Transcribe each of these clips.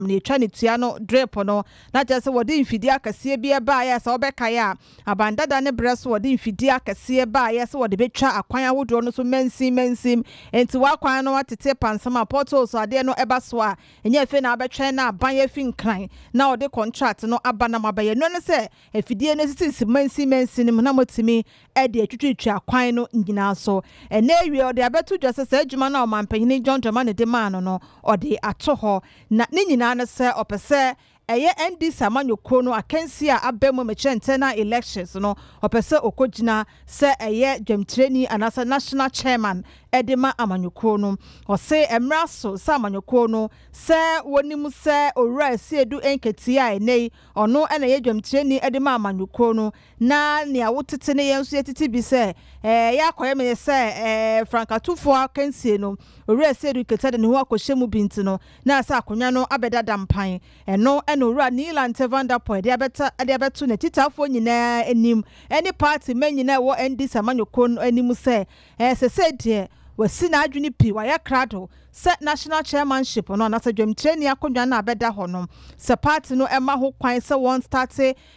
ne twa ne tua no drip no na je se wodi mfidi akase bi eba ya se obeka ya abandada ne bre so wodi mfidi akase eba ya se wodi betwa akwan awodo no so mensim enti wakwan no watete pansama portal so ade no eba so a enye efe na abetwa na aban afi nkran na wodi contract no aba na mabaye no ne se efidie ne sisi mensim na motimi e de atwitwa akwan no nyina so ene ewie ode abetu dwase se adwuma na omanpanyin John Dramani de man no ode ato ho na ne nyina ne se opese eye NDC amanyoko no akansi a abemu mechentena elections no opese okogina se eye dwemtreni anasa national chairman edema amanyoko no ose emraso sa amanyoko no se wonimu se owura siedu enketi a enei ono ena ye dwemtreni edema amanyoko no na ne awotete ne yenso yetiti bi se ya koye me se frankatufo akansi no owura siedu ketade ne ho akohyemu binti no na sa akonya no abeda dampan eno owura Nila Ntevanda point de abeto ne titafo nyina enim any party men nyina wo NDC amanyoko no enim se se de wasi na adwini pi wa ya krado se national chairmanship no na se dwemtreni akodwa na abeda ho no se party no ema ho kwan se won start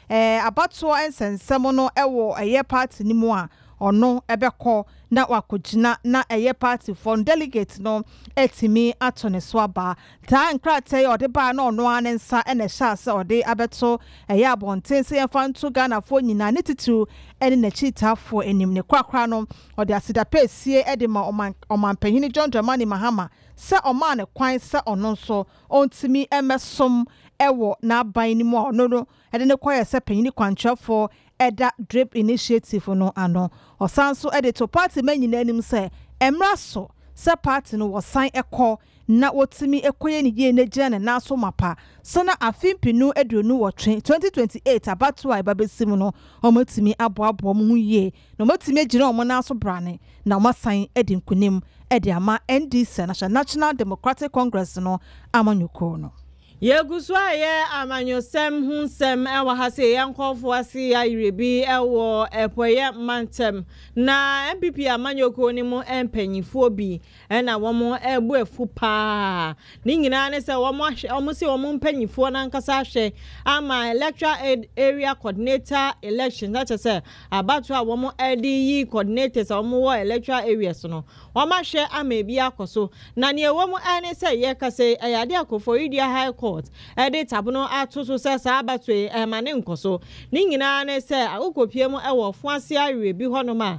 abato ensensem no ewo eye party ni mu a ono ebekọ na wakogina na eye party for delegate no etimi atone so aba ta nkrate ode ba na ono anensa ene sha se ode abeto eye abonten se yefanto Ghana fo nyina ne titu ene na chitafo enim ne kwakra no ode asida pesie ede ma omanpanyin John Dramani Mahama se oman ne kwan se ono so ontimi emesom ewo na aban ni mu ono no ede ne kwaye se panyin kwantwafo eda drip initiative no ano osanso edito party manyina anim se emraso se party no wosan ekọ na wotimi ekoye ni ye na gina na so mapa so na afimpinu eduonu wotwe 2028 abatu a ibabesim no omotimi aboabo mu ye no motimi agina omo na so brane na omasan edi nkunim edi ama NDC National Democratic Congress no amanyoko no Yeguswa ye amanyosem hunsem ewa hase yankofo ase ayirebi ewo epoye mantem na MPP amanyoko ni mu empanyifo bi na womo ebu efu pa ni nyina ne se womo se womo mpanyifo na nkasa hwe ama electoral area coordinator election that is abatu a womo LDE coordinators womo wo electoral areas no womo hwe ama ebi akoso na ne womo ane se ye kase ayade akofo idia high court edit abono atoso se sa abatwe mane nkoso ni nyina ne se akokopie mu ewo fuase arebi honoma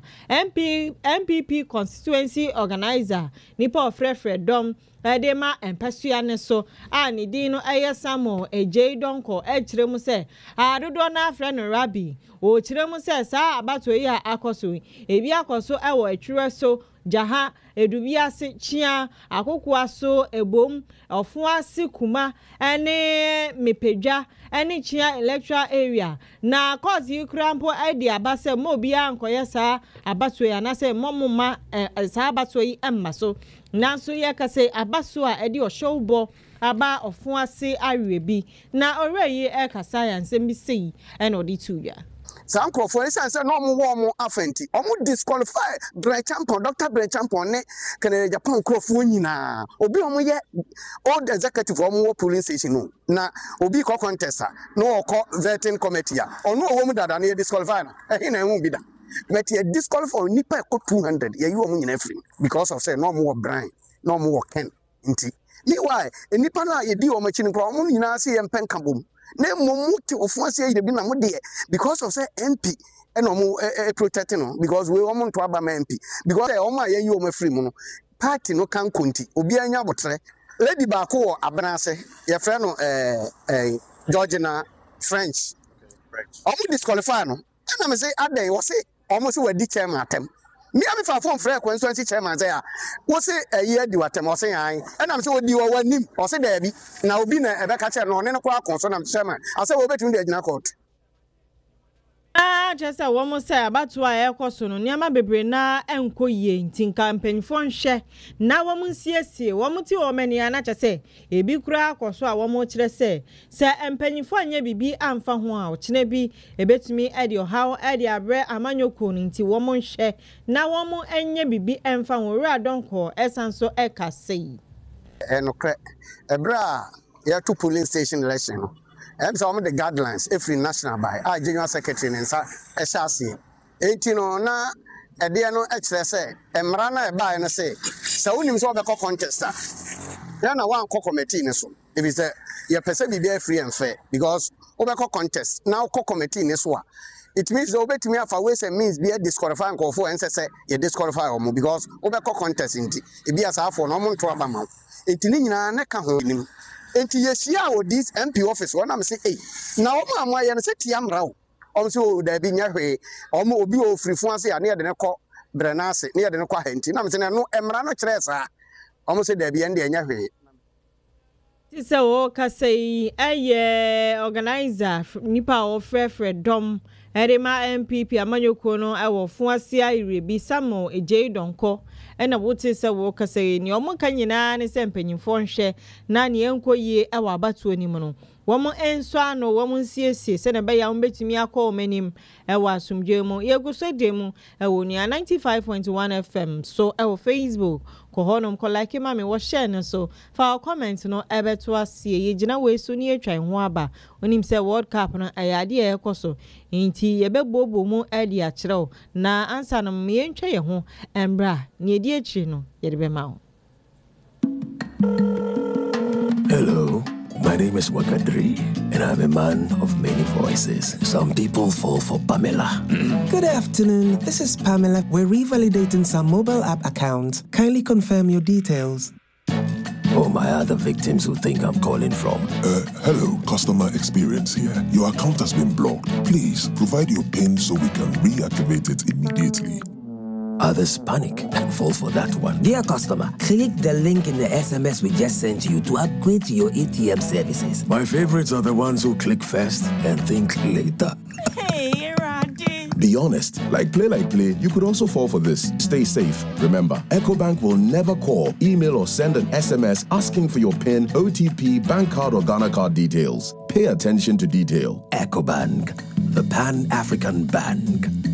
MPP constituency organizer nipa ofrefre dom edema empasua ne so ani din no Samuel ejei donko ekire mu se adodo na afre no Rabi o kire mu se sa abatwe yi akoso ebi akoso ewo atwire so jaha edubiase chia akokwa so ebom ofuase kuma ene mepedwa ene chia electoral area na cause yikrampo ide abase mo bia ankoye sa abaso ya na se momma sa abaso yi emma so nanso ye kase abaso a ede ohwowbo aba ofuase arebi na oreyi ekasa ya nsem bi sei ene odi tuya Sanko for instance no mo afenti omo disqualify Brechampon Dr. Brechampon ne kene Japan crofo nyina obi omo ye old executive omo police station no na obi ko contesta no ko vetting committee a ono omo dada na disqualify na na hu bi da but ye disqualify nipa ko 200 ye yi omo nyina free because of say no mo Brian no mo Ken nti meanwhile nipa na ye di omo chini pro omo nyina se ye mpen kabom ne momuti ofuase ye bi na mo de because of say MP and omo protecting no because we omo to aba MP because omo ye yi omo free mu no party no kan konti obi anya botre lady ba ko abanase ye frɛ no Georgina French omo disqualify no na me say adan wo say omo say wadi chairman atem me am fa form frɛ constituency chairman say wo say ye di watem wo say an na me say wodi wo wanim wo say da bi na obi na ebeka chair no ne ko akonso na chairman I say wo betun de agina court just a woman say about why ekoso no niama bebre na enko ye ntinka mpanifo nhwe na womun siesie womuti wo mani ana chese ebi kura akoso a womo kire se mpanifo anya bibi amfa ho a okine bi ebetumi ede how ede abre amanyoko nti womo nhwe na womo anya bibi emfa ho wura donko esanso ekasei enokre ebra yeah to polling station election no some of the guidelines every national by general secretary nsa ehase no na ede no ekire say emra na eba no say so unim so obekọ contest na one committee ne so if is your person be free and fair because obekọ contest now committee ne so it means the obetimi afa ways and means be disqualify and call for and say you disqualify or because obekọ contest inti e be as afọ no mo nto abama enti ni nyina na ka ho nim enti yesia o this MP office one am say na omo amoye no say tiamra o so da bi nya hwe omo obi o free fun ase ya na ye de ne kọ brenase na ye de ne kọ hanti na am say no emra no kire sa omo say da bi en de nya hwe tise wo kasei eye organizer nipa o frefre dom erema MPP amanyoko no ewo fun ase irebi samo ejei donko ena wote se wo kasei ni omo kan nyina ne se mpanyimfo nhwe na ne enkoyie ewa abatuo ni mu no womo enso ano womo nsiesie se ne be ya mbetimi akọ omanim ewa asumdwe mu yeguso de mu ewo ni 95.1 FM so ewo Facebook ko honom ko like ma me wo share no so fa comment no ebeto asie ye gina we so ni atwan ho aba onim se World Cup no ayade e ekoso nti ye bebobo mu ade a kirew na ansa no me ntwe ye ho embra ni edi achi no ye de be ma ho. Hello, my name is Wakadri, and I'm a man of many voices. Some people fall for Pamela. Good afternoon. This is Pamela. We're revalidating some mobile app accounts. Kindly confirm your details. Oh, my other victims who think I'm calling from. Hello, customer experience here. Your account has been blocked. Please provide your PIN so we can reactivate it immediately. Others panic and fall for that one. Dear customer, click the link in the SMS we just sent you to upgrade to your ATM services. My favorites are the ones who click first and think later. Hey, Roddy. Be honest. Like play, you could also fall for this. Stay safe. Remember, EcoBank will never call, email, or send an SMS asking for your PIN, OTP, bank card, or Ghana card details. Pay attention to detail. EcoBank, the Pan-African Bank.